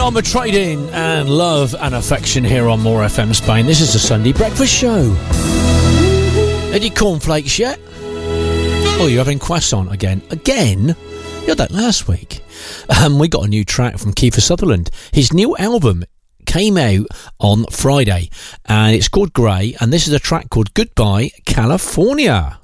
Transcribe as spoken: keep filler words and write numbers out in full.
Armour Trading and Love and Affection here on More F M Spain. This is the Sunday Breakfast Show. Had your cornflakes yet? Oh, you're having croissant again. Again? You had that last week. Um, we got a new track from Kiefer Sutherland. His new album came out on Friday and it's called Grey, and this is a track called Goodbye California.